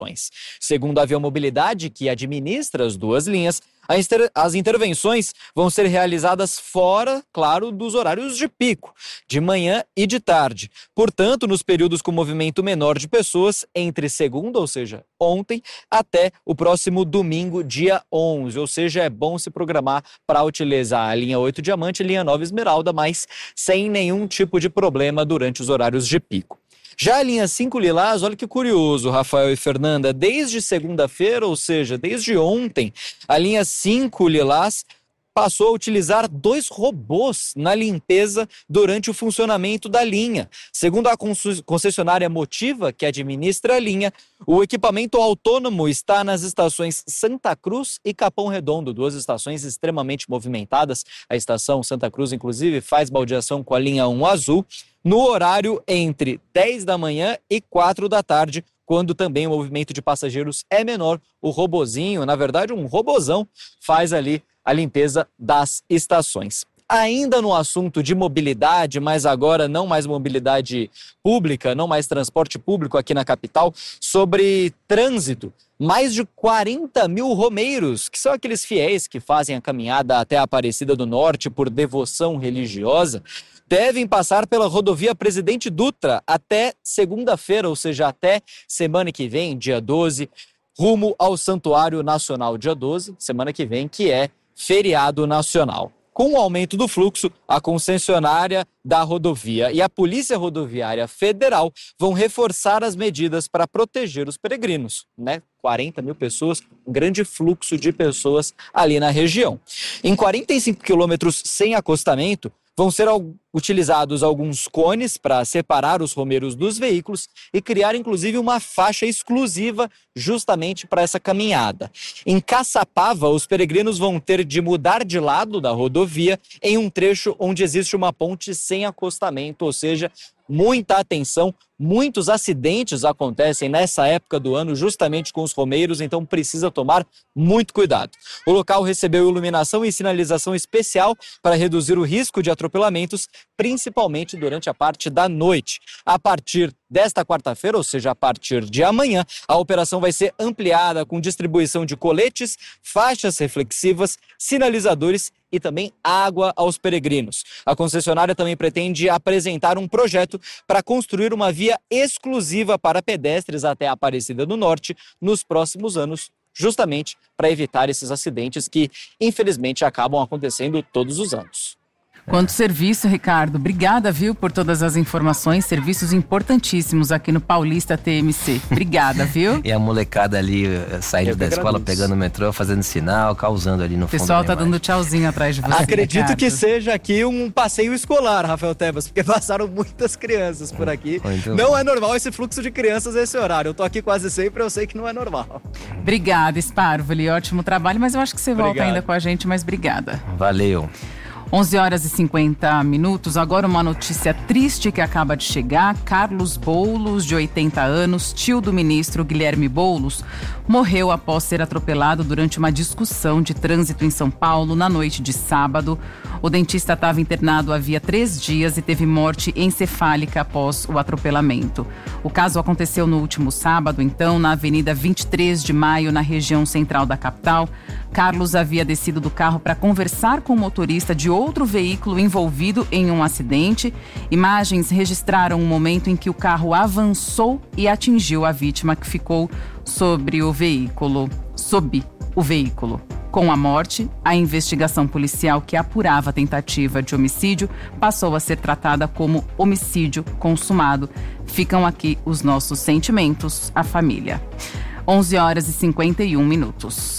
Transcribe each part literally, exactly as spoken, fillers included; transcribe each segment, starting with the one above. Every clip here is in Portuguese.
Segundo a Viamobilidade, que administra as duas linhas, as intervenções vão ser realizadas fora, claro, dos horários de pico, de manhã e de tarde. Portanto, nos períodos com movimento menor de pessoas, entre segunda, ou seja, ontem, até o próximo domingo, dia onze. Ou seja, é bom se programar para utilizar a linha oito Diamante e a linha nove Esmeralda, mas sem nenhum tipo de problema durante os horários de pico. Já a linha cinco Lilás, olha que curioso, Rafael e Fernanda, desde segunda-feira, ou seja, desde ontem, a linha cinco Lilás passou a utilizar dois robôs na limpeza durante o funcionamento da linha. Segundo a concessionária Motiva, que administra a linha, o equipamento autônomo está nas estações Santa Cruz e Capão Redondo, duas estações extremamente movimentadas. A estação Santa Cruz, inclusive, faz baldeação com a linha um azul, no horário entre dez da manhã e quatro da tarde, quando também o movimento de passageiros é menor. O robozinho, na verdade um robozão, faz ali a limpeza das estações. Ainda no assunto de mobilidade, mas agora não mais mobilidade pública, não mais transporte público aqui na capital, sobre trânsito. Mais de quarenta mil romeiros, que são aqueles fiéis que fazem a caminhada até a Aparecida do Norte por devoção religiosa, devem passar pela rodovia Presidente Dutra até segunda-feira, ou seja, até semana que vem, dia doze, rumo ao Santuário Nacional, dia doze, semana que vem, que é feriado nacional. Com o aumento do fluxo, a concessionária da rodovia e a Polícia Rodoviária Federal vão reforçar as medidas para proteger os peregrinos, né? quarenta mil pessoas, um grande fluxo de pessoas ali na região. Em quarenta e cinco quilômetros sem acostamento, vão ser utilizados alguns cones para separar os romeiros dos veículos e criar, inclusive, uma faixa exclusiva justamente para essa caminhada. Em Caçapava, os peregrinos vão ter de mudar de lado da rodovia em um trecho onde existe uma ponte sem acostamento, ou seja, muita atenção. Muitos acidentes acontecem nessa época do ano justamente com os romeiros, então precisa tomar muito cuidado. O local recebeu iluminação e sinalização especial para reduzir o risco de atropelamentos, principalmente durante a parte da noite. A partir desta quarta-feira, ou seja, a partir de amanhã, a operação vai ser ampliada com distribuição de coletes, faixas reflexivas, sinalizadores e também água aos peregrinos. A concessionária também pretende apresentar um projeto para construir uma via exclusiva para pedestres até a Aparecida do Norte nos próximos anos, justamente para evitar esses acidentes que, infelizmente, acabam acontecendo todos os anos. Quanto serviço, Ricardo. Obrigada, viu, por todas as informações. Serviços importantíssimos aqui no Paulista T M C. Obrigada, viu? E a molecada ali saindo da escola, pegando o metrô, fazendo sinal, causando ali no fundo. O pessoal tá dando tchauzinho atrás de você, Acredito Ricardo. que seja aqui um passeio escolar, Rafael Tebas, porque passaram muitas crianças por aqui. Muito não bom. É normal esse fluxo de crianças nesse horário. Eu tô aqui quase sempre, eu sei que não é normal. Obrigada, Sparvoli. Ótimo trabalho, mas eu acho que você Obrigado. volta ainda com a gente, mas obrigada. Valeu. onze horas e cinquenta minutos, agora uma notícia triste que acaba de chegar. Carlos Boulos, de oitenta anos, tio do ministro Guilherme Boulos, morreu após ser atropelado durante uma discussão de trânsito em São Paulo na noite de sábado. O dentista estava internado havia três dias e teve morte encefálica após o atropelamento. O caso aconteceu no último sábado, então, na Avenida vinte e três de maio, na região central da capital. Carlos havia descido do carro para conversar com o motorista de outro veículo envolvido em um acidente. Imagens registraram o momento em que o carro avançou e atingiu a vítima, que ficou sobre o veículo, sob o veículo. Com a morte, a investigação policial que apurava a tentativa de homicídio passou a ser tratada como homicídio consumado. Ficam aqui os nossos sentimentos à família. onze horas e cinquenta e um minutos.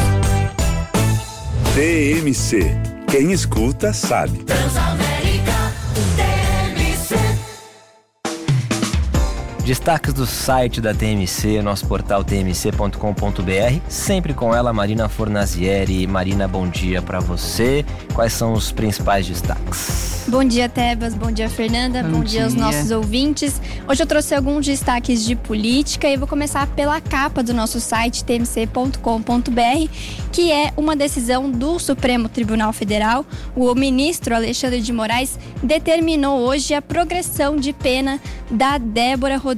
T M C. Quem escuta sabe. Transamérica, T M C. Destaques do site da T M C, nosso portal t m c ponto com ponto b r, sempre com ela, Marina Fornazieri. Marina, bom dia para você. Quais são os principais destaques? Bom dia, Tebas. Bom dia, Fernanda. Bom, bom dia. dia aos nossos ouvintes. Hoje eu trouxe alguns destaques de política e vou começar pela capa do nosso site t m c ponto com ponto b r, que é uma decisão do Supremo Tribunal Federal. O ministro Alexandre de Moraes determinou hoje a progressão de pena da Débora Rodrigues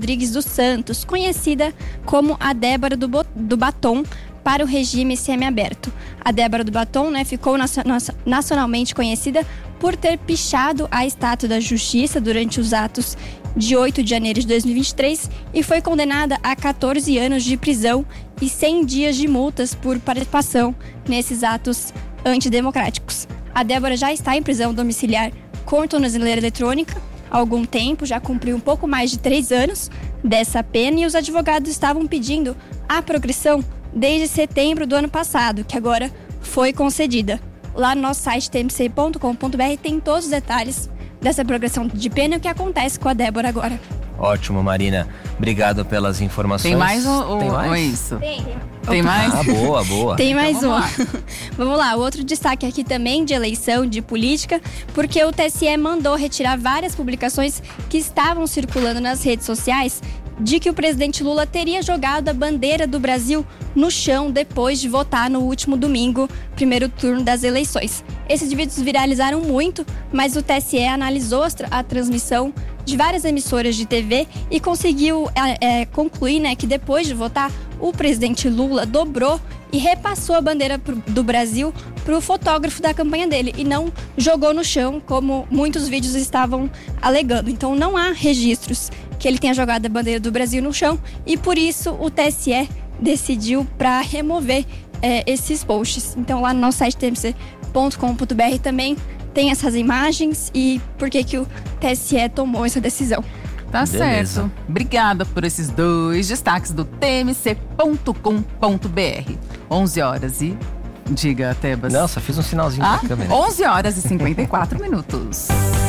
Rodrigues dos Santos, conhecida como a Débora do, Bo- do Batom, para o regime semiaberto. A Débora do Batom, né, ficou nacionalmente conhecida por ter pichado a Estátua da Justiça durante os atos de oito de janeiro de dois mil e vinte e três e foi condenada a catorze anos de prisão e cem dias de multas por participação nesses atos antidemocráticos. A Débora já está em prisão domiciliar com tornozeleira eletrônica há algum tempo, já cumpriu um pouco mais de três anos dessa pena e os advogados estavam pedindo a progressão desde setembro do ano passado, que agora foi concedida. Lá no nosso site t m c ponto com ponto b r tem todos os detalhes dessa progressão de pena e o que acontece com a Débora agora. Ótimo, Marina. Obrigado pelas informações. Tem mais ou, tem mais? ou é isso? Tem, tem. Tem mais? Ah, boa, boa. Tem mais Então, um. vamos lá. Vamos lá, outro destaque aqui também de eleição, de política, porque o T S E mandou retirar várias publicações que estavam circulando nas redes sociais de que o presidente Lula teria jogado a bandeira do Brasil no chão depois de votar no último domingo, primeiro turno das eleições. Esses vídeos viralizaram muito, mas o T S E analisou a transmissão de várias emissoras de T V e conseguiu é, é, concluir, né, que depois de votar, o presidente Lula dobrou e repassou a bandeira pro, do Brasil para o fotógrafo da campanha dele e não jogou no chão, como muitos vídeos estavam alegando. Então não há registros que ele tenha jogado a bandeira do Brasil no chão e por isso o T S E decidiu para remover é, esses posts. Então lá no nosso site t m c ponto com ponto b r também tem essas imagens e por que que o T S E tomou essa decisão. Tá Beleza. certo. Obrigada por esses dois destaques do t m c ponto com ponto b r. onze horas e... Diga, Tebas. Não, só fiz um sinalzinho Ah, pra câmera. onze horas e cinquenta e quatro minutos.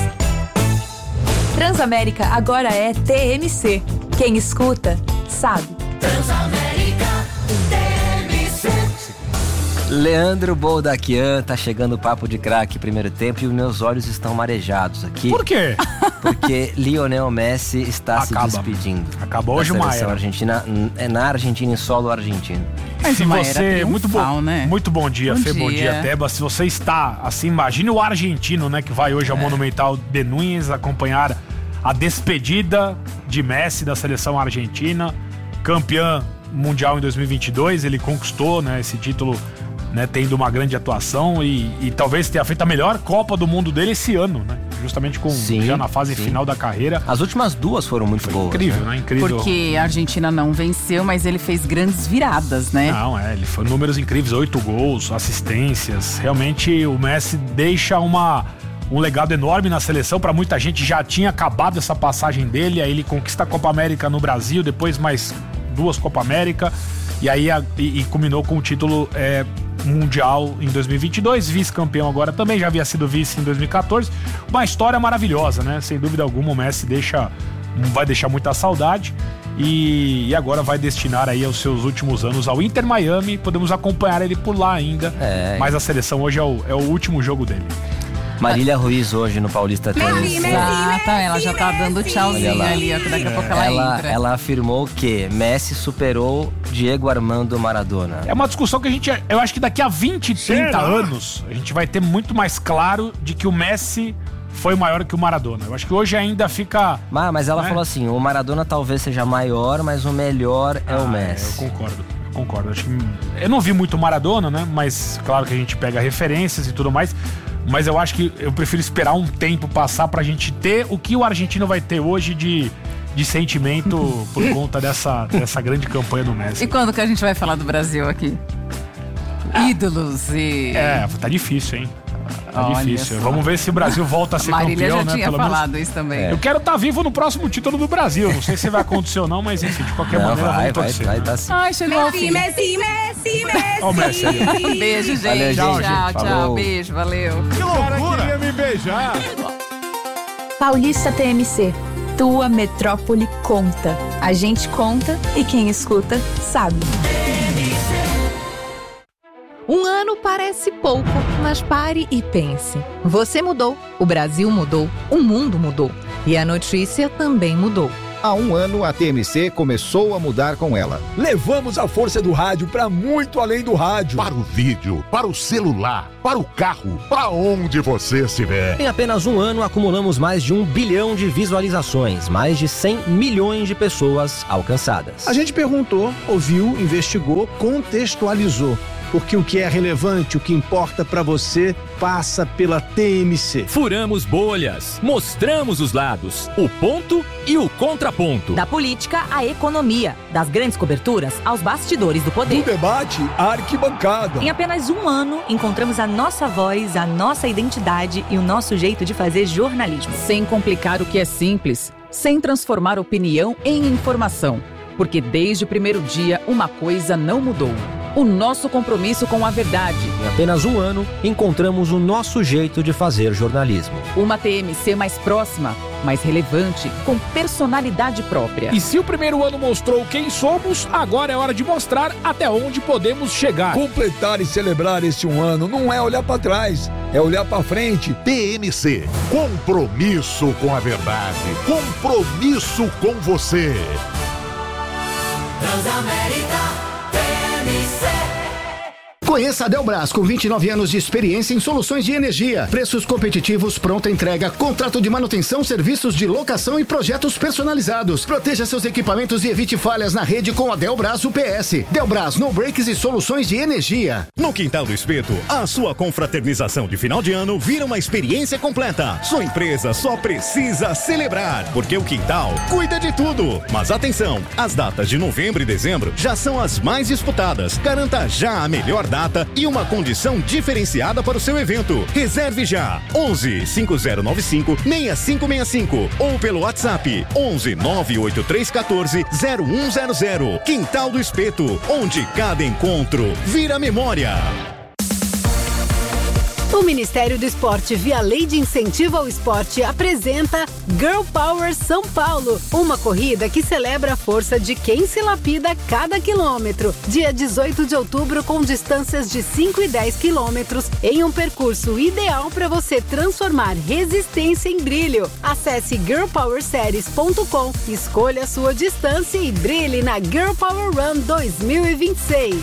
Transamérica agora é T M C. Quem escuta, sabe. Transamérica T M C. Leandro Boldaquian, tá chegando o Papo de Craque primeiro tempo e os meus olhos estão marejados aqui. Por quê? Porque Lionel Messi está Acaba. se despedindo. Acabou da hoje uma seleção era. argentina, é na Argentina em solo argentino. Mas Se uma você, era muito triunfal, bom, né? muito bom dia, Bom Fê, bom dia. dia, Teba. Se você está, assim, imagine o argentino, né, que vai hoje ao Monumental de Núñez acompanhar a despedida de Messi da seleção argentina, campeã mundial em dois mil e vinte e dois, ele conquistou, né, esse título, né, tendo uma grande atuação e, e talvez tenha feito a melhor Copa do Mundo dele esse ano, né, justamente com Sim, já na fase sim. final da carreira. As últimas duas foram muito boas. Incrível, né? né, incrível. Porque a Argentina não venceu, mas ele fez grandes viradas, né? Não, é, ele foi números incríveis, oito gols, assistências. Realmente o Messi deixa uma, um legado enorme na seleção. Pra muita gente já tinha acabado essa passagem dele, aí ele conquista a Copa América no Brasil, depois mais duas Copa América, e aí a, e, e culminou com o título é, mundial em dois mil e vinte e dois, vice-campeão agora também, já havia sido vice em dois mil e catorze. Uma história maravilhosa, né? Sem dúvida alguma, o Messi deixa, vai deixar muita saudade. E, e agora vai destinar aí os seus últimos anos ao Inter Miami. Podemos acompanhar ele por lá ainda. É. Mas a seleção hoje é o, é o último jogo dele. Marília Ruiz hoje no Paulista T M C. Exato, ela já tá dando tchauzinho Olha lá. ali, ó, que daqui a pouco ela, Ela, entra. ela afirmou que Messi superou Diego Armando Maradona. É uma discussão que a gente, eu acho que daqui a vinte, trinta Será? anos, a gente vai ter muito mais claro de que o Messi foi maior que o Maradona. Eu acho que hoje ainda fica... Mas, mas ela Né? falou assim, o Maradona talvez seja maior, mas o melhor é o Ah, Messi. Eu concordo, eu concordo. Acho que, eu não vi muito o Maradona, né? Mas claro que a gente pega referências e tudo mais. Mas eu acho que eu prefiro esperar um tempo passar pra gente ter o que o argentino vai ter hoje de, de sentimento por conta dessa, dessa grande campanha do Messi. E quando que a gente vai falar do Brasil aqui? Ídolos e... É, tá difícil, hein? Tá Olha difícil. só. Vamos ver se o Brasil volta a ser Marília campeão, já né? tinha Pelo menos. falado isso também. É. Eu quero estar vivo no próximo título do Brasil. Não sei se vai acontecer ou não, mas enfim, de qualquer Não, maneira, vai, vamos vai, torcer. vai, né? tá sim. Ai, chegou ao fim. Messi, Messi, Messi. Ó o Messi aí. Um beijo, gente. Valeu, gente. Tchau, tchau, Falou. beijo, valeu. Que loucura! Queria me beijar. Paulista T M C. Tua metrópole conta. A gente conta e quem escuta sabe. Um ano parece pouco, mas pare e pense. Você mudou, o Brasil mudou, o mundo mudou. E a notícia também mudou. Há um ano, a T M C começou a mudar com ela. Levamos a força do rádio para muito além do rádio. Para o vídeo, para o celular, para o carro, para onde você estiver. Em apenas um ano, acumulamos mais de um bilhão de visualizações, mais de cem milhões de pessoas alcançadas. A gente perguntou, ouviu, investigou, contextualizou. Porque o que é relevante, o que importa para você, passa pela T M C. Furamos bolhas, mostramos os lados, o ponto e o contraponto. Da política à economia, das grandes coberturas aos bastidores do poder. Do debate à arquibancada. Em apenas um ano, encontramos a nossa voz, a nossa identidade e o nosso jeito de fazer jornalismo. Sem complicar o que é simples, sem transformar opinião em informação. Porque desde o primeiro dia, uma coisa não mudou. O nosso compromisso com a verdade. Em apenas um ano, encontramos o nosso jeito de fazer jornalismo. Uma T M C mais próxima, mais relevante, com personalidade própria. E se o primeiro ano mostrou quem somos, agora é hora de mostrar até onde podemos chegar. Completar e celebrar este um ano não é olhar para trás, é olhar para frente. T M C, compromisso com a verdade, compromisso com você. Transamérica. Conheça a Delbras, com vinte e nove anos de experiência em soluções de energia, preços competitivos, pronta entrega, contrato de manutenção, serviços de locação e projetos personalizados. Proteja seus equipamentos e evite falhas na rede com a Delbras U P S. Delbras, no breaks e soluções de energia. No Quintal do Espeto, a sua confraternização de final de ano vira uma experiência completa. Sua empresa só precisa celebrar, porque o Quintal cuida de tudo. Mas atenção, as datas de novembro e dezembro já são as mais disputadas. Garanta já a melhor data data e uma condição diferenciada para o seu evento. Reserve já onze, cinco zero nove cinco, seis cinco seis cinco ou pelo WhatsApp onze, nove oito três um quatro, zero um zero zero. Quintal do Espeto, onde cada encontro vira memória. O Ministério do Esporte, via Lei de Incentivo ao Esporte, apresenta Girl Power São Paulo, uma corrida que celebra a força de quem se lapida a cada quilômetro. Dia dezoito de outubro, com distâncias de cinco e dez quilômetros, em um percurso ideal para você transformar resistência em brilho. Acesse girl power series ponto com, escolha a sua distância e brilhe na Girl Power Run dois mil e vinte e seis.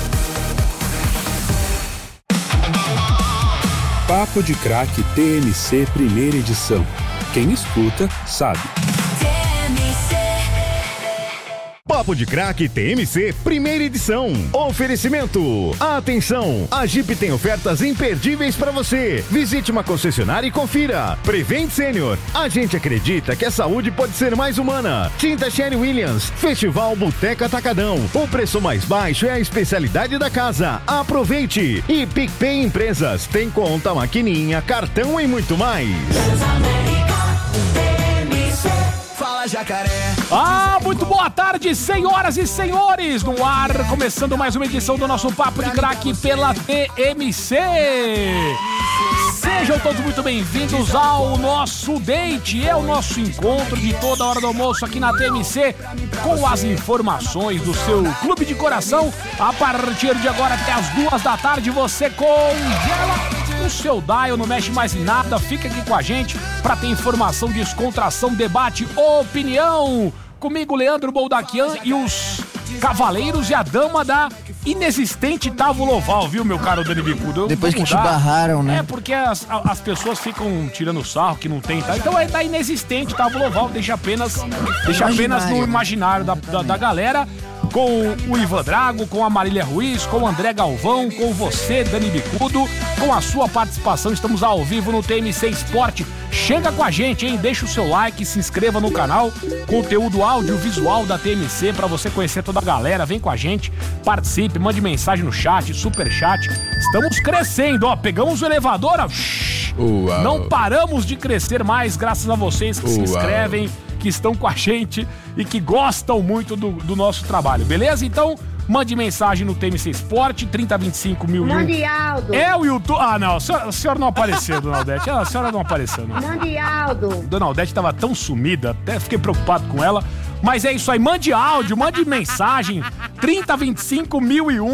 Papo de Craque T M C primeira edição. Quem escuta, sabe. Papo de Craque T M C, primeira edição. Oferecimento. Atenção, a Jeep tem ofertas imperdíveis para você. Visite uma concessionária e confira. Prevent Senior. A gente acredita que a saúde pode ser mais humana. Tinta Sherwin-Williams. Festival Boteca Atacadão. O preço mais baixo é a especialidade da casa. Aproveite. E PicPay Empresas. Tem conta, maquininha, cartão e muito mais. Jacaré. Ah, muito boa tarde, senhoras e senhores, no ar, começando mais uma edição do nosso Papo de Craque pela T M C. Sejam todos muito bem-vindos ao nosso date, é o nosso encontro de toda hora do almoço aqui na T M C, com as informações do seu clube de coração. A partir de agora até as duas da tarde, você congela o seu dial, não mexe mais em nada, fica aqui com a gente para ter informação, descontração, debate, opinião. Comigo, Leandro Boldaquian e os cavaleiros e a dama da inexistente tábua oval, viu, meu caro Dani Bicudo? Eu Depois que te barraram, né? É, porque as, as pessoas ficam tirando sarro que não tem, tá? Então é da inexistente tábua oval, deixa apenas, deixa apenas no imaginário da, da, da galera. Com o Ivan Drago, com a Marília Ruiz, com o André Galvão, com você, Dani Bicudo, com a sua participação. Estamos ao vivo no T M C Esporte. Chega com a gente, hein? Deixa o seu like, se inscreva no canal. Conteúdo audiovisual da T M C para você conhecer toda a galera. Vem com a gente, participe, mande mensagem no chat, super chat. Estamos crescendo, ó. Pegamos o elevador, ó. Uau. Não paramos de crescer mais, graças a vocês que Uau. se inscrevem, que estão com a gente e que gostam muito do, do nosso trabalho, beleza? Então, mande mensagem no T M C Esporte, trinta vinte e cinco mil. Mande Aldo. É o YouTube. Ah, não, a senhora, a senhora não apareceu, Dona Aldete. A senhora não apareceu, não. Mande Aldo. Dona Aldete estava tão sumida, até fiquei preocupado com ela. Mas é isso aí, mande áudio, mande mensagem, trinta vinte e cinco mil e um.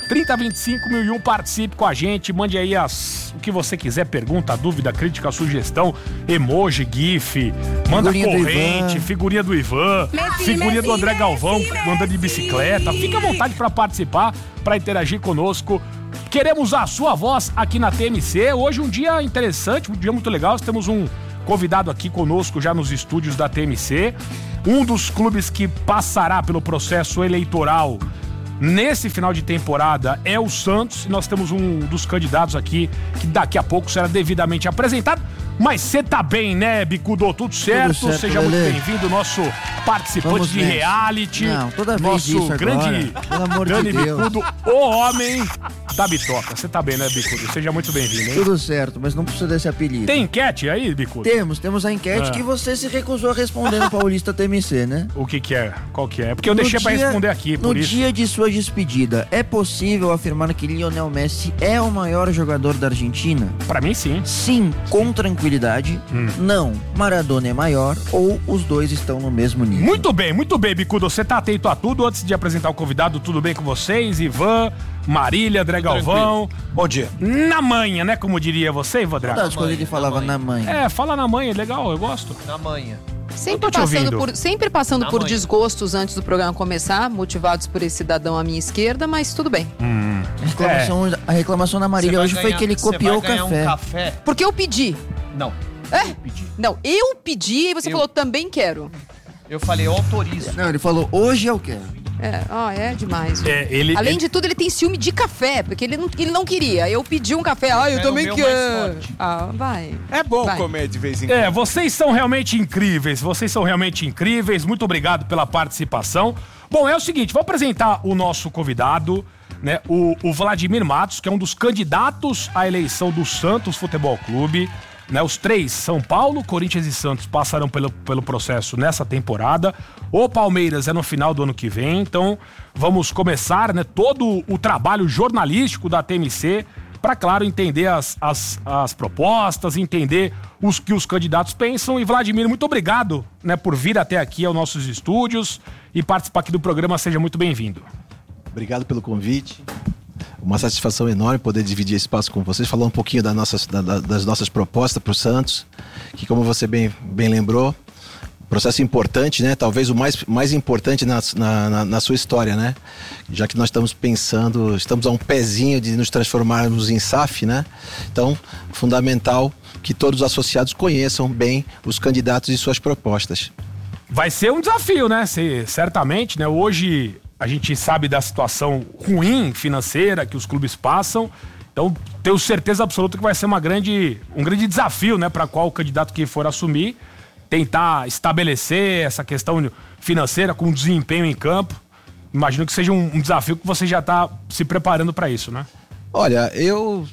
trinta, vinte e cinco, mil e um, participe com a gente, mande aí as, o que você quiser, pergunta, dúvida, crítica, sugestão, emoji, gif, manda Figurinha corrente, do figurinha do Ivan, Messi, figurinha Messi, do André Messi, Galvão, Messi. andando de bicicleta, fica à vontade para participar, para interagir conosco. Queremos a sua voz aqui na T M C, hoje um dia interessante, um dia muito legal, nós temos um convidado aqui conosco já nos estúdios da T M C, um dos clubes que passará pelo processo eleitoral nesse final de temporada é o Santos, e nós temos um dos candidatos aqui que daqui a pouco será devidamente apresentado. Mas você tá bem, né, Bicudo? Tudo certo? Tudo certo, Seja Lelê. muito bem-vindo, nosso participante Vamos de nessa. reality. Não, toda vez nosso isso grande agora, pelo amor de Dani Deus. Bicudo, o homem da bitoca. Você tá bem, né, Bicudo? Seja muito bem-vindo, hein? Tudo certo, mas não precisa desse apelido. Tem enquete aí, Bicudo? Temos, temos a enquete Ah. que você se recusou a responder no Paulista T M C, né? O que que é? Qual que é? Porque eu No deixei pra dia- responder aqui, por no isso. dia de sua despedida, é possível afirmar que Lionel Messi é o maior jogador da Argentina? Pra mim, sim. Sim, com tranquilidade. Hum. Não, Maradona é maior ou os dois estão no mesmo nível. Muito bem, muito bem, Bicudo. Você tá atento a tudo. Antes de apresentar o convidado, tudo bem com vocês? Ivan, Marília, André Galvão. Bom dia. Na manha, né? Como diria você, Ivan Drago? Saudades quando ele falava na mãe. É, fala na manha, legal, eu gosto. Na manha. Eu tô Sempre te passando, ouvindo. por, sempre passando Na por manhã. desgostos antes do programa começar, motivados por esse cidadão à minha esquerda, mas tudo bem. Hum. A reclamação, a reclamação da Marília hoje foi que ele copiou o café. Um café. Porque eu pedi. Não. É? Eu pedi. Não, eu pedi e você Eu- falou também quero. Eu falei, eu autorizo. Não, ele falou, hoje eu quero. É, ó, é demais. viu? É, ele- Além ele- de tudo, ele tem ciúme de café, porque ele não, ele não queria. Eu pedi um café, ah, eu É o também meu quero. mais forte. Ah, vai. É bom Vai. comer de vez em quando. É, vocês são realmente incríveis, vocês são realmente incríveis. Muito obrigado pela participação. Bom, é o seguinte, vou apresentar o nosso convidado, né, o, o Vladimir Matos, que é um dos candidatos à eleição do Santos Futebol Clube. Né, os três, São Paulo, Corinthians e Santos, passarão pelo, pelo processo nessa temporada. O Palmeiras é no final do ano que vem, então vamos começar, né, todo o trabalho jornalístico da T M C para, claro, entender as, as, as propostas, entender os que os candidatos pensam. E, Vladimir, muito obrigado, né, por vir até aqui aos nossos estúdios e participar aqui do programa. Seja muito bem-vindo. Obrigado pelo convite. Uma satisfação enorme poder dividir esse espaço com vocês, falar um pouquinho das nossas, da, das nossas propostas para o Santos, que, como você bem, bem lembrou, processo importante, né? Talvez o mais, mais importante na, na, na sua história, né? Já que nós estamos pensando, estamos a um pezinho de nos transformarmos em S A F, né? Então, fundamental que todos os associados conheçam bem os candidatos e suas propostas. Vai ser um desafio, né? Se, certamente, né? Hoje a gente sabe da situação ruim financeira que os clubes passam. Então, tenho certeza absoluta que vai ser uma grande, um grande desafio, né? Para qual candidato que for assumir, tentar estabelecer essa questão financeira com desempenho em campo. Imagino que seja um, um desafio que você já está se preparando para isso, né? Olha, eu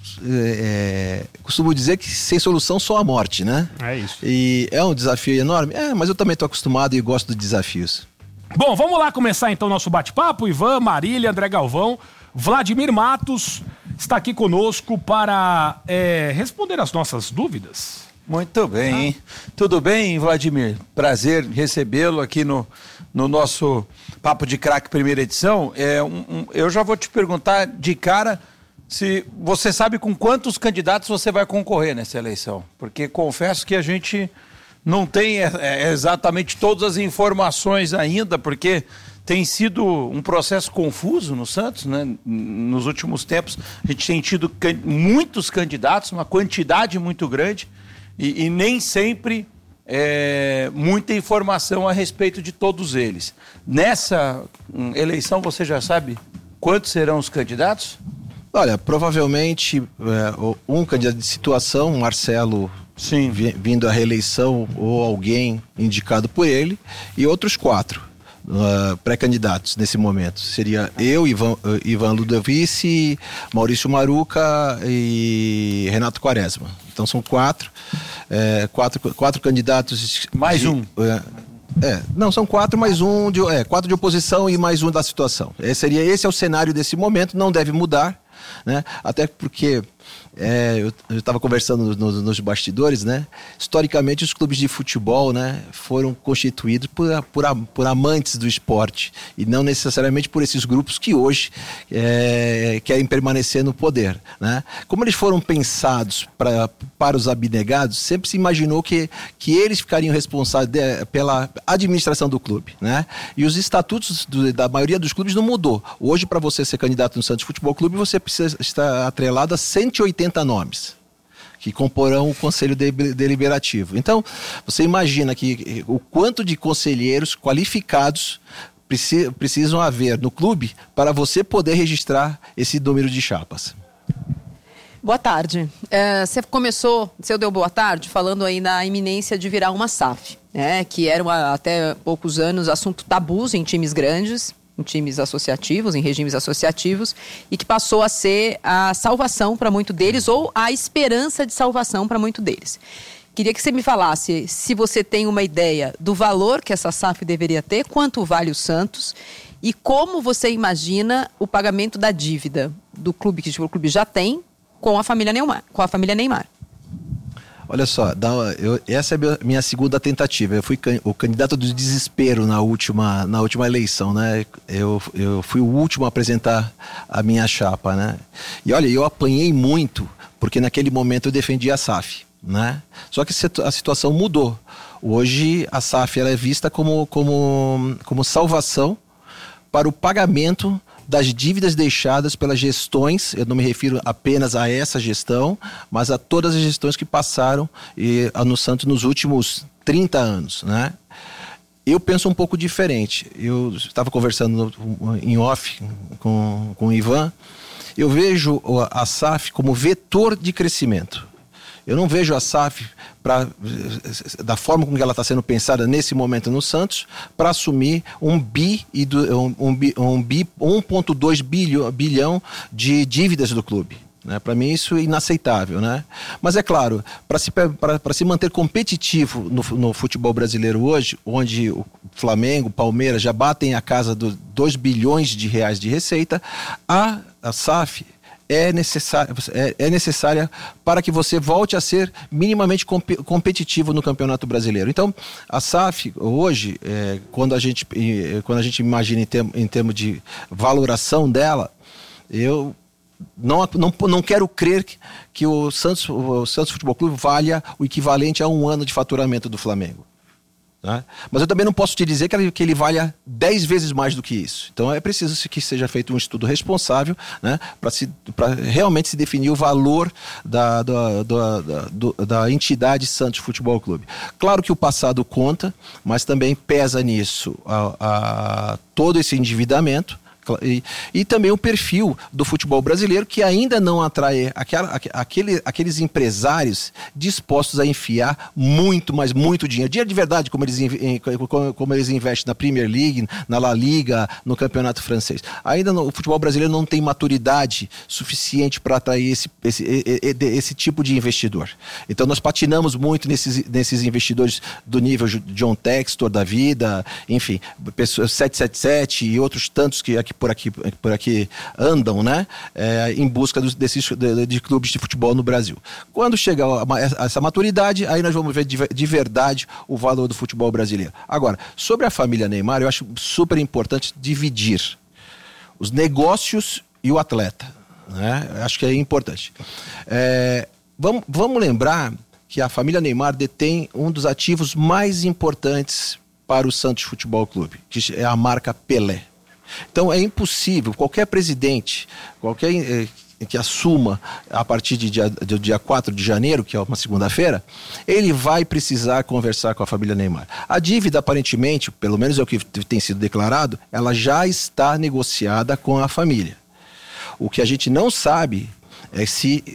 é, costumo dizer que sem solução só a morte, né? É isso. E é um desafio enorme? É, mas eu também estou acostumado e gosto de desafios. Bom, vamos lá começar então o nosso bate-papo. Ivan, Marília, André Galvão, Vladimir Matos está aqui conosco para é, responder as nossas dúvidas. Muito bem. Tudo bem, Vladimir? Prazer recebê-lo aqui no, no nosso Papo de Craque primeira edição. É, um, um, eu já vou te perguntar de cara se você sabe com quantos candidatos você vai concorrer nessa eleição. Porque confesso que a gente não tem é, é, exatamente todas as informações ainda, porque tem sido um processo confuso no Santos, né? Nos últimos tempos a gente tem tido can- muitos candidatos, uma quantidade muito grande, e, e nem sempre é, muita informação a respeito de todos eles. Nessa hum, eleição você já sabe quantos serão os candidatos? Olha, provavelmente é, um candidato de situação, Marcelo, Sim. vi- vindo à reeleição ou alguém indicado por ele, e outros quatro uh, pré-candidatos nesse momento. Seria eu, Ivan, uh, Ivan Ludovici, Maurício Maruca e Renato Quaresma. Então são quatro, é, quatro, quatro candidatos. Mais de, um. É, é, não, são quatro mais um, de, é, quatro de oposição e mais um da situação. Esse, seria, esse é o cenário desse momento, não deve mudar, né? Até porque É, eu estava conversando no, no, nos bastidores, né? Historicamente, os clubes de futebol, né, foram constituídos por, por, por amantes do esporte e não necessariamente por esses grupos que hoje é, querem permanecer no poder, né? Como eles foram pensados pra, para os abnegados, sempre se imaginou que, que eles ficariam responsáveis de, pela administração do clube, né? E os estatutos do, da maioria dos clubes não mudou. Hoje, para você ser candidato no Santos Futebol Clube, você precisa estar atrelado a cento e oitenta nomes que comporão o conselho deliberativo. Então, você imagina que o quanto de conselheiros qualificados precisam haver no clube para você poder registrar esse número de chapas. Boa tarde. É, você começou, você deu boa tarde, falando aí na iminência de virar uma S A F, né? Que era uma, até poucos anos assunto tabus em times grandes, em times associativos, em regimes associativos, e que passou a ser a salvação para muito deles, ou a esperança de salvação para muito deles. Queria que você me falasse se você tem uma ideia do valor que essa S A F deveria ter, quanto vale o Santos, e como você imagina o pagamento da dívida do clube, que o clube já tem, com a família Neymar. Com a família Neymar. Olha só, eu, essa é a minha segunda tentativa. Eu fui can, o candidato do desespero na última, na última eleição, né? Eu, eu fui o último a apresentar a minha chapa, né? E olha, eu apanhei muito, porque naquele momento eu defendi a S A F, né? Só que a situação mudou. Hoje a S A F ela é vista como, como, como salvação para o pagamento das dívidas deixadas pelas gestões. Eu não me refiro apenas a essa gestão, mas a todas as gestões que passaram e, no Santos nos últimos trinta anos, né? Eu penso um pouco diferente. Eu estava conversando no, em off com, com o Ivan. Eu vejo a S A F como vetor de crescimento. Eu não vejo a S A F pra, da forma como ela está sendo pensada nesse momento no Santos, para assumir um bi e do, um, um, um bi, um vírgula dois bilhão, bilhão de dívidas do clube. Né? Para mim isso é inaceitável, né? Mas é claro, para se, se manter competitivo no, no futebol brasileiro hoje, onde o Flamengo, Palmeiras já batem a casa dos dois bilhões de reais de receita, a, a S A F É necessária, é, é necessária para que você volte a ser minimamente comp competitivo no Campeonato Brasileiro. Então, a S A F hoje, é, quando, a gente, quando a gente imagina em, term, em termos de valoração dela, eu não, não, não quero crer que, que o, Santos, o Santos Futebol Clube valha o equivalente a um ano de faturamento do Flamengo. Né? Mas eu também não posso te dizer que ele, que ele valha dez vezes mais do que isso. Então é preciso que seja feito um estudo responsável, né, para realmente se definir o valor da, da, da, da, da entidade Santos Futebol Clube. Claro que o passado conta, mas também pesa nisso a, a, todo esse endividamento. E, e também o perfil do futebol brasileiro, que ainda não atrai aquela, aquele, aqueles empresários dispostos a enfiar muito, mas muito dinheiro. Dinheiro de verdade, como eles, como eles investem na Premier League, na La Liga, no Campeonato Francês. Ainda no, o futebol brasileiro não tem maturidade suficiente para atrair esse, esse, esse tipo de investidor. Então nós patinamos muito nesses, nesses investidores do nível John Textor da vida, enfim, sete sete sete e outros tantos que aqui por aqui, por aqui andam, né? É, em busca dos, desses, de, de clubes de futebol no Brasil. Quando chegar a, a essa maturidade, aí nós vamos ver de, de verdade o valor do futebol brasileiro. Agora, sobre a família Neymar, eu acho super importante dividir os negócios e o atleta, né? Eu acho que é importante. É, vamos, vamos lembrar que a família Neymar detém um dos ativos mais importantes para o Santos Futebol Clube, que é a marca Pelé. Então é impossível, qualquer presidente, qualquer eh, que assuma a partir de dia, do dia quatro de janeiro, que é uma segunda-feira, ele vai precisar conversar com a família Neymar. A dívida, aparentemente, pelo menos é o que tem sido declarado, ela já está negociada com a família. O que a gente não sabe é se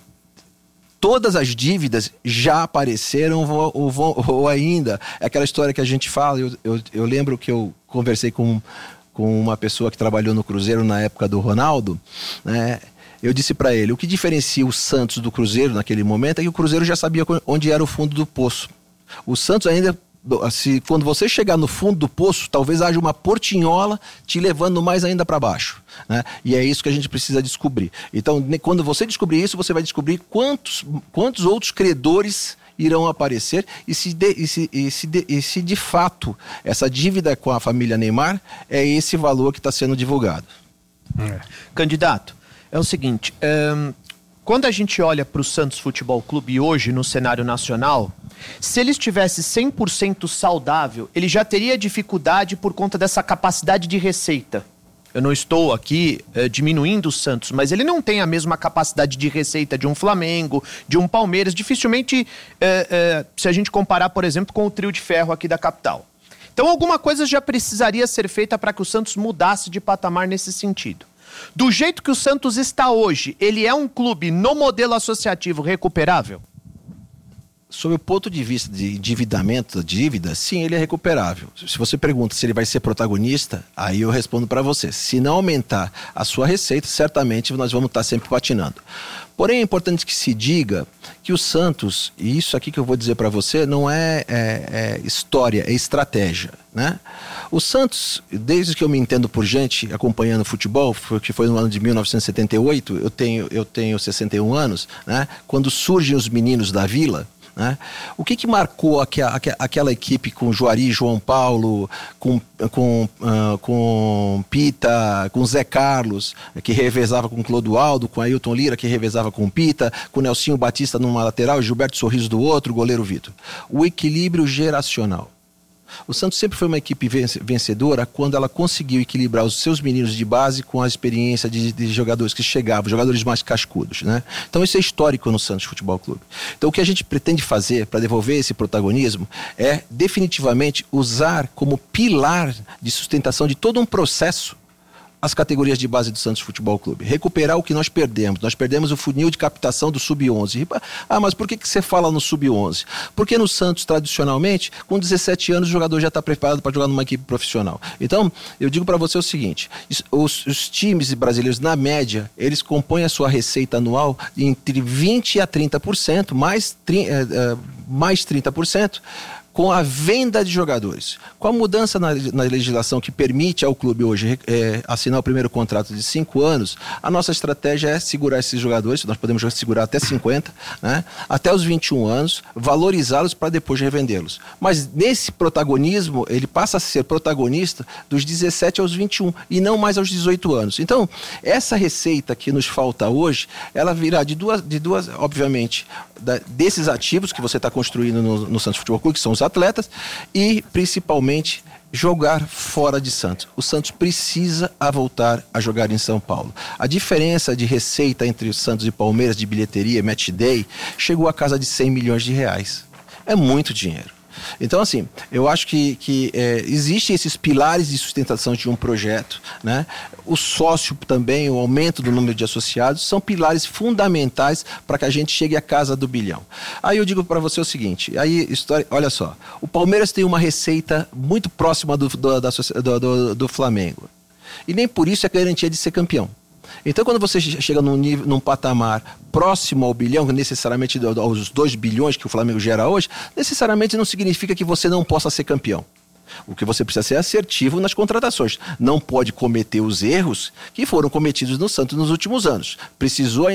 todas as dívidas já apareceram ou, ou, ou ainda. É aquela história que a gente fala, eu, eu, eu lembro que eu conversei com... com uma pessoa que trabalhou no Cruzeiro na época do Ronaldo, né? Eu disse para ele, o que diferencia o Santos do Cruzeiro naquele momento é que o Cruzeiro já sabia onde era o fundo do poço. O Santos ainda se quando você chegar no fundo do poço, talvez haja uma portinhola te levando mais ainda para baixo, né? E é isso que a gente precisa descobrir. Então, quando você descobrir isso, você vai descobrir quantos, quantos outros credores irão aparecer e se, de, e, se, e, se de, e se de fato essa dívida com a família Neymar é esse valor que está sendo divulgado. É. Candidato, é o seguinte, um, quando a gente olha para o Santos Futebol Clube hoje no cenário nacional, se ele estivesse cem por cento saudável, ele já teria dificuldade por conta dessa capacidade de receita. Eu não estou aqui eh, diminuindo o Santos, mas ele não tem a mesma capacidade de receita de um Flamengo, de um Palmeiras, dificilmente eh, eh, se a gente comparar, por exemplo, com o trio de ferro aqui da capital. Então alguma coisa já precisaria ser feita para que o Santos mudasse de patamar nesse sentido. Do jeito que o Santos está hoje, ele é um clube no modelo associativo recuperável? Sob o ponto de vista de endividamento da dívida, sim, ele é recuperável. Se você pergunta se ele vai ser protagonista, aí eu respondo para você. Se não aumentar a sua receita, certamente nós vamos estar sempre patinando. Porém, é importante que se diga que o Santos, e isso aqui que eu vou dizer para você, não é, é, é história, é estratégia, né? O Santos, desde que eu me entendo por gente acompanhando futebol, que foi no ano de mil novecentos e setenta e oito, eu tenho, eu tenho sessenta e um anos, né? Quando surgem os meninos da Vila, né? O que que marcou aqua, aquela equipe com Juari, João Paulo, com, com, uh, com Pita, com Zé Carlos, que revezava com Clodoaldo, com Ailton Lira, que revezava com Pita, com Nelsinho Batista numa lateral, Gilberto Sorriso do outro, goleiro Vitor. O equilíbrio geracional. O Santos sempre foi uma equipe vencedora quando ela conseguiu equilibrar os seus meninos de base com a experiência de, de jogadores que chegavam, jogadores mais cascudos, né? Então isso é histórico no Santos Futebol Clube. Então o que a gente pretende fazer para devolver esse protagonismo é definitivamente usar como pilar de sustentação de todo um processo as categorias de base do Santos Futebol Clube. Recuperar o que nós perdemos. Nós perdemos o funil de captação do sub onze. Ah, mas por que que você fala no sub onze? Porque no Santos, tradicionalmente, com dezessete anos, o jogador já está preparado para jogar numa equipe profissional. Então, eu digo para você o seguinte, os, os times brasileiros, na média, eles compõem a sua receita anual entre vinte a trinta por cento, mais, mais trinta por cento, com a venda de jogadores. Com a mudança na, na legislação que permite ao clube hoje é, assinar o primeiro contrato de cinco anos, a nossa estratégia é segurar esses jogadores, nós podemos segurar até cinquenta, né, até os vinte e um anos, valorizá-los para depois revendê-los. Mas nesse protagonismo, ele passa a ser protagonista dos dezessete aos vinte e um e não mais aos dezoito anos. Então, essa receita que nos falta hoje, ela virá de duas, de duas obviamente, da, desses ativos que você está construindo no, no Santos Futebol Clube, que são os atletas, e principalmente jogar fora de Santos. O Santos precisa a voltar a jogar em São Paulo. A diferença de receita entre Santos e Palmeiras de bilheteria, match day, chegou a casa de cem milhões de reais. É muito dinheiro. Então, assim, eu acho que, que é, existem esses pilares de sustentação de um projeto, né? O sócio também, o aumento do número de associados, são pilares fundamentais para que a gente chegue à casa do bilhão. Aí eu digo para você o seguinte, aí, história, olha só, o Palmeiras tem uma receita muito próxima do, do, da, do, do, do Flamengo, e nem por isso é garantia de ser campeão. Então, quando você chega num, nível, num patamar próximo ao bilhão, necessariamente aos dois bilhões que o Flamengo gera hoje, necessariamente não significa que você não possa ser campeão. O que você precisa ser é assertivo nas contratações. Não pode cometer os erros que foram cometidos no Santos nos últimos anos. Precisou,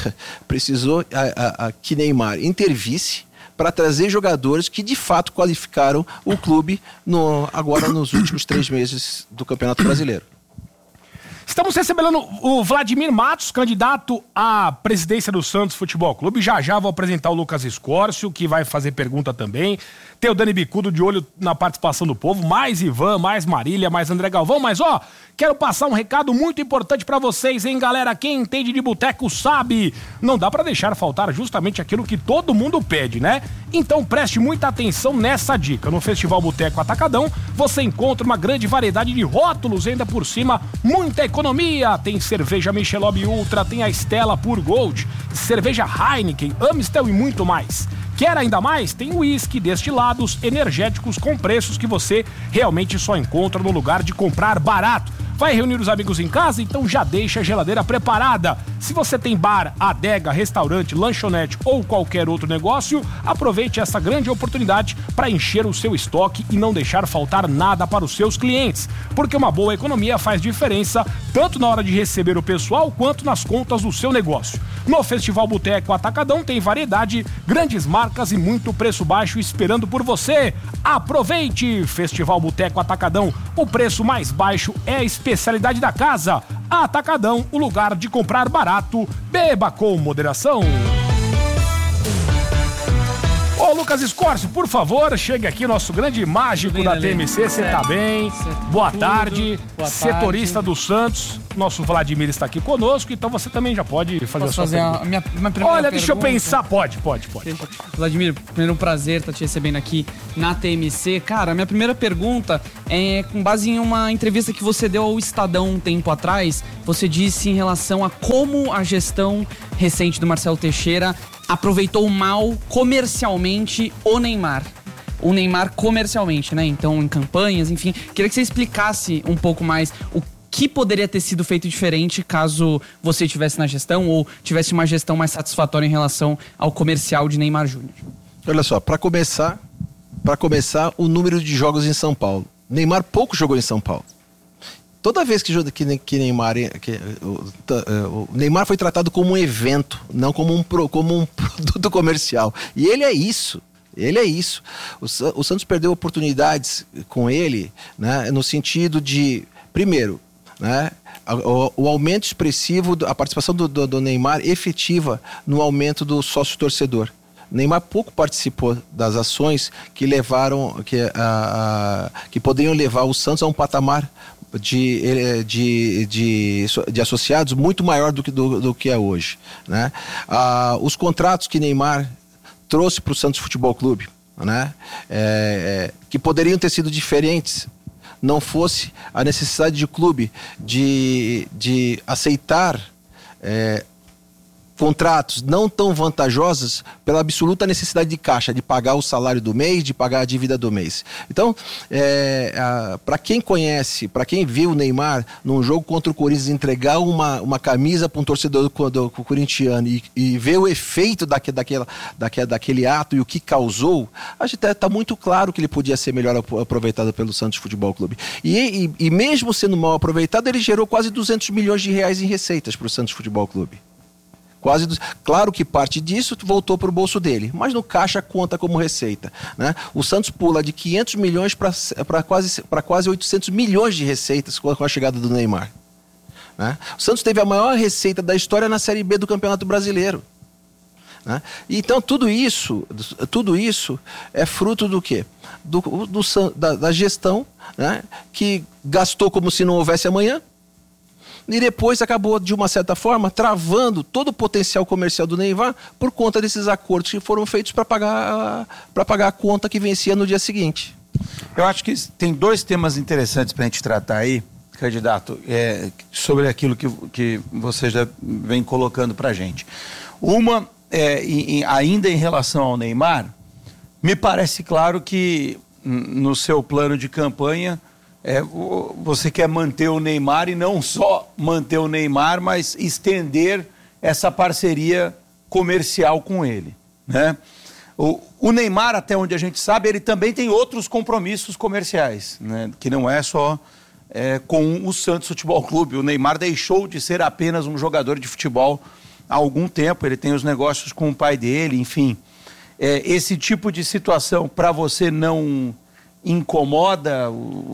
precisou a, a, a, que Neymar intervisse para trazer jogadores que de fato qualificaram o clube no, agora nos últimos três meses do Campeonato Brasileiro. Estamos recebendo o Vladimir Matos, candidato à presidência do Santos Futebol Clube. Já já vou apresentar o Lucas Escórcio, que vai fazer pergunta também. Tem o Dani Bicudo de olho na participação do povo. Mais Ivan, mais Marília, mais André Galvão. Mas, ó, quero passar um recado muito importante pra vocês, hein, galera? Quem entende de boteco sabe. Não dá pra deixar faltar justamente aquilo que todo mundo pede, né? Então preste muita atenção nessa dica. No Festival Boteco Atacadão, você encontra uma grande variedade de rótulos, ainda por cima, muita economia. Tem cerveja Michelob Ultra, tem a Stella Pure Gold, cerveja Heineken, Amstel e muito mais. Quer ainda mais? Tem uísque, destilados, energéticos com preços que você realmente só encontra no lugar de comprar barato. Vai reunir os amigos em casa? Então já deixa a geladeira preparada. Se você tem bar, adega, restaurante, lanchonete ou qualquer outro negócio, aproveite essa grande oportunidade para encher o seu estoque e não deixar faltar nada para os seus clientes, porque uma boa economia faz diferença tanto na hora de receber o pessoal quanto nas contas do seu negócio. No Festival Boteco Atacadão tem variedade, grandes marcas e muito preço baixo esperando por você. Aproveite! Festival Boteco Atacadão, o preço mais baixo é a especialidade da casa. Atacadão, o lugar de comprar barato. Beba com moderação. Ô, Lucas Escorcio, por favor, chegue aqui, nosso grande mágico bem, da T M C. Você tá bem? Boa tudo. tarde. Boa Setorista tarde. do Santos. Nosso Vladimir está aqui conosco, então você também já pode fazer Posso a sua fazer pergunta. A minha, minha primeira Olha, pergunta. deixa eu pensar. Pode, pode, pode. pode. Vladimir, primeiro um prazer estar te recebendo aqui na T M C. Cara, a minha primeira pergunta é com base em uma entrevista que você deu ao Estadão um tempo atrás. Você disse em relação a como a gestão recente do Marcelo Teixeira aproveitou mal comercialmente o Neymar. O Neymar comercialmente, né? Então, em campanhas, enfim. Queria que você explicasse um pouco mais o que poderia ter sido feito diferente caso você estivesse na gestão ou tivesse uma gestão mais satisfatória em relação ao comercial de Neymar Júnior. Olha só, para começar, para começar, o número de jogos em São Paulo. Neymar pouco jogou em São Paulo. Toda vez que, que, que Neymar que, o, o Neymar foi tratado como um evento, não como um, como um produto comercial. E ele é isso. Ele é isso. O, o Santos perdeu oportunidades com ele, né, no sentido de, primeiro, né, o, o aumento expressivo, a participação do, do, do Neymar efetiva no aumento do sócio-torcedor. Neymar pouco participou das ações que levaram, que, a, a, que poderiam levar o Santos a um patamar de, de, de, de associados muito maior do que, do, do que é hoje, né? Ah, os contratos que Neymar trouxe para o Santos Futebol Clube, né? É, é, que poderiam ter sido diferentes, não fosse a necessidade de clube de, de aceitar é, contratos não tão vantajosos pela absoluta necessidade de caixa, de pagar o salário do mês, de pagar a dívida do mês. Então, é, para quem conhece, para quem viu o Neymar num jogo contra o Corinthians entregar uma, uma camisa para um torcedor do, do, do corintiano e, e ver o efeito daque, daquela, daquele, daquele ato e o que causou, acho que está muito claro que ele podia ser melhor aproveitado pelo Santos Futebol Clube. E, e, e mesmo sendo mal aproveitado, ele gerou quase duzentos milhões de reais em receitas para o Santos Futebol Clube. Quase, claro que parte disso voltou para o bolso dele, mas no caixa conta como receita, né? O Santos pula de quinhentos milhões para quase, para quase oitocentos milhões de receitas com a chegada do Neymar, né? O Santos teve a maior receita da história na Série B do Campeonato Brasileiro, né? Então tudo isso, tudo isso é fruto do quê? Do, do, da, da gestão, né? Que gastou como se não houvesse amanhã. E depois acabou, de uma certa forma, travando todo o potencial comercial do Neymar por conta desses acordos que foram feitos para pagar, para pagar a conta que vencia no dia seguinte. Eu acho que tem dois temas interessantes para a gente tratar aí, candidato, é, sobre aquilo que, que você já vem colocando para a gente. Uma, é, em, ainda em relação ao Neymar, me parece claro que no seu plano de campanha, É, você quer manter o Neymar e não só manter o Neymar, mas estender essa parceria comercial com ele, né? O, o Neymar, até onde a gente sabe, ele também tem outros compromissos comerciais, né? Que não é só é, com o Santos Futebol Clube. O Neymar deixou de ser apenas um jogador de futebol há algum tempo, ele tem os negócios com o pai dele, enfim. É, esse tipo de situação, para você, não incomoda,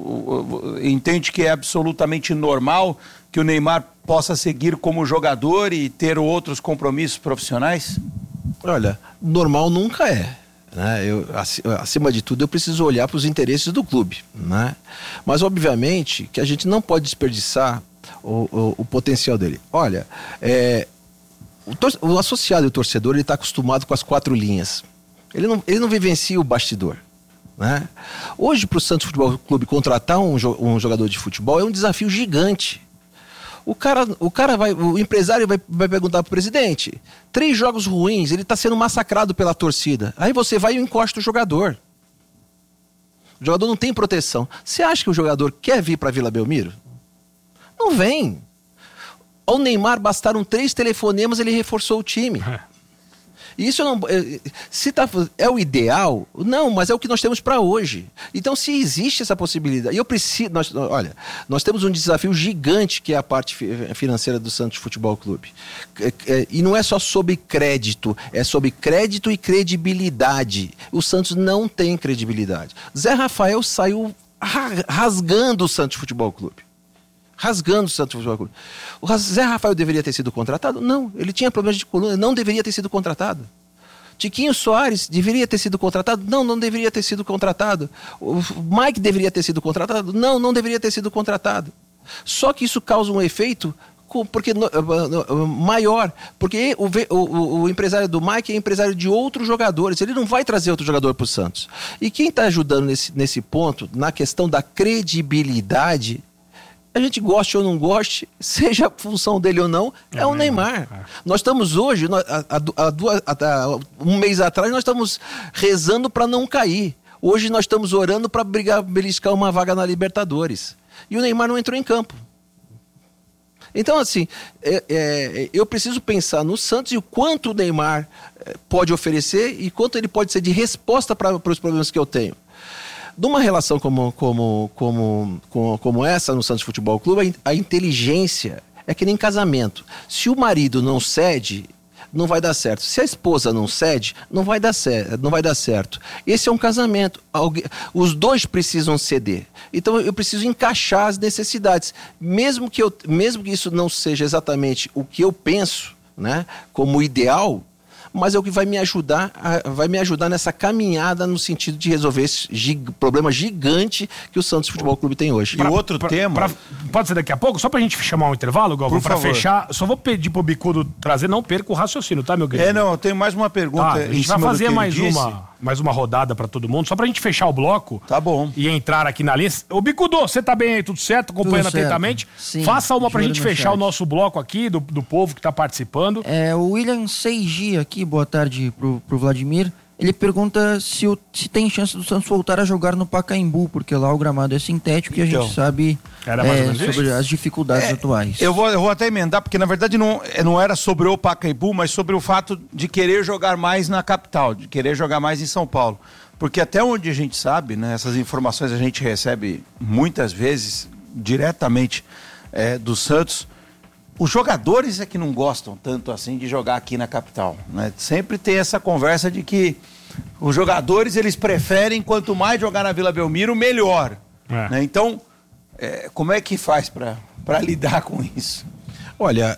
entende que é absolutamente normal que o Neymar possa seguir como jogador e ter outros compromissos profissionais? Olha, normal nunca é, né? Eu, acima de tudo, eu preciso olhar para os interesses do clube, né? Mas obviamente que a gente não pode desperdiçar o, o, o potencial dele. Olha, é, o, tor- o associado e o torcedor, ele está acostumado com as quatro linhas. Ele não, ele não vivencia o bastidor, né? Hoje, para o Santos Futebol Clube contratar um, jo- um jogador de futebol é um desafio gigante. O cara, o cara vai, o empresário vai, vai perguntar para o presidente: três jogos ruins, ele está sendo massacrado pela torcida. Aí você vai e encosta o jogador. O jogador não tem proteção. Você acha que o jogador quer vir para Vila Belmiro? Não vem. Ao Neymar bastaram três telefonemas, ele reforçou o time. Isso não, se tá, é o ideal? Não, mas é o que nós temos para hoje. Então, se existe essa possibilidade, eu preciso, nós, olha, nós temos um desafio gigante que é a parte financeira do Santos Futebol Clube. E não é só sobre crédito, é sobre crédito e credibilidade. O Santos não tem credibilidade. Zé Rafael saiu rasgando o Santos Futebol Clube. Rasgando o Santos Futebol Clube. O Zé Rafael deveria ter sido contratado? Não. Ele tinha problemas de coluna, não deveria ter sido contratado. Tiquinho Soares deveria ter sido contratado? Não, não deveria ter sido contratado. O Mike deveria ter sido contratado? Não, não deveria ter sido contratado. Só que isso causa um efeito porque, maior, porque o, o, o empresário do Mike é empresário de outros jogadores, ele não vai trazer outro jogador para o Santos. E quem está ajudando nesse, nesse ponto, na questão da credibilidade, a gente goste ou não goste, seja a função dele ou não, é, é o Neymar. Neymar. É. Nós estamos hoje, há, há, há, há um mês atrás, nós estamos rezando para não cair. Hoje nós estamos orando para brigar, beliscar uma vaga na Libertadores. E o Neymar não entrou em campo. Então, assim, é, é, eu preciso pensar no Santos e o quanto o Neymar pode oferecer e quanto ele pode ser de resposta para os problemas que eu tenho. Numa relação como, como, como, como, como essa no Santos Futebol Clube, a inteligência é que nem casamento. Se o marido não cede, não vai dar certo. Se a esposa não cede, não vai dar, cer- não vai dar certo. Esse é um casamento. Algu- Os dois precisam ceder. Então eu preciso encaixar as necessidades. Mesmo que, eu, mesmo que isso não seja exatamente o que eu penso, né, como ideal, mas é o que vai me ajudar, a, vai me ajudar nessa caminhada no sentido de resolver esse gig, problema gigante que o Santos Futebol Clube tem hoje. Pra, e outro pra, tema... Pra, pode ser daqui a pouco? Só pra gente chamar um intervalo, Galvão, pra favor. Fechar. Só vou pedir pro Bicudo trazer, não perca o raciocínio, tá, meu querido? É, não, eu tenho mais uma pergunta. Tá, a gente vai fazer mais uma, mais uma rodada pra todo mundo, só pra gente fechar o bloco. Tá bom. E entrar aqui na linha. Ô, Bicudo, você tá bem aí, tudo certo? Acompanhando tudo atentamente? Sim, faça uma pra gente fechar chat. O nosso bloco aqui, do, do povo que tá participando. É, o William Seiji aqui, boa tarde pro, pro Vladimir. Ele pergunta se, o, se tem chance do Santos voltar a jogar no Pacaembu, porque lá o gramado é sintético e a então, gente sabe é, sobre as dificuldades é, atuais. Eu vou, eu vou até emendar, porque na verdade não, não era sobre o Pacaembu, mas sobre o fato de querer jogar mais na capital, de querer jogar mais em São Paulo. Porque até onde a gente sabe, né, essas informações a gente recebe muitas vezes diretamente é, do Santos. Os jogadores é que não gostam tanto assim de jogar aqui na capital, né? Sempre tem essa conversa de que os jogadores, eles preferem, quanto mais jogar na Vila Belmiro, melhor. É. Né? Então, é, como é que faz para lidar com isso? Olha,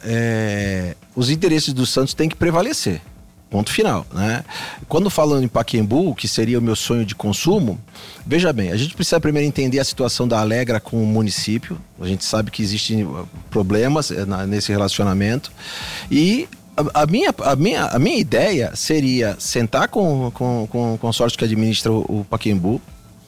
é, os interesses do Santos têm que prevalecer. Ponto final, né? Quando falando em Pacaembu, que seria o meu sonho de consumo, veja bem, a gente precisa primeiro entender a situação da Alegra com o município. A gente sabe que existem problemas nesse relacionamento. E a, a, minha, a, minha, a minha ideia seria sentar com, com, com o consórcio que administra o, o Pacaembu,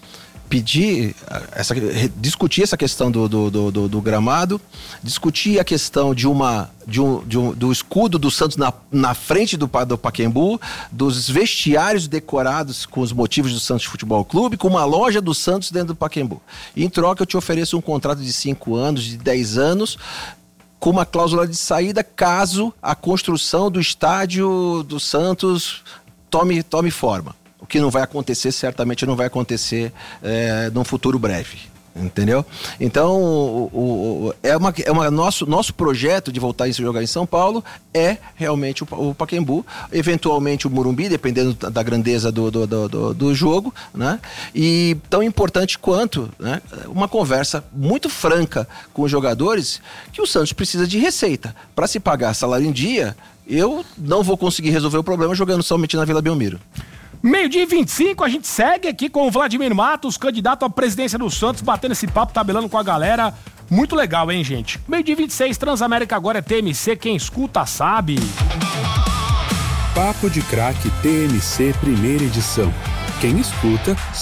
pedir, essa, discutir essa questão do, do, do, do gramado, discutir a questão de uma, de um, de um, do escudo do Santos na, na frente do, do Pacaembu, dos vestiários decorados com os motivos do Santos Futebol Clube, com uma loja do Santos dentro do Pacaembu. E em troca eu te ofereço um contrato de cinco anos, de dez anos, com uma cláusula de saída caso a construção do estádio do Santos tome, tome forma. O que não vai acontecer, certamente não vai acontecer é, num futuro breve, entendeu? Então, o, o, é uma, é uma, nosso, nosso projeto de voltar a jogar em São Paulo é realmente o, o Pacaembu, eventualmente o Morumbi, dependendo da grandeza do, do, do, do jogo, né? E tão importante quanto, né, uma conversa muito franca com os jogadores que o Santos precisa de receita. Para se pagar salário em dia, eu não vou conseguir resolver o problema jogando somente na Vila Belmiro. Meio-dia e vinte e cinco, a gente segue aqui com o Vladimir Matos, candidato à presidência do Santos, batendo esse papo, tabelando com a galera. Muito legal, hein, gente? Meio-dia e vinte e seis, Transamérica agora é T M C, quem escuta sabe. Papo de Craque T M C, primeira edição. Quem escuta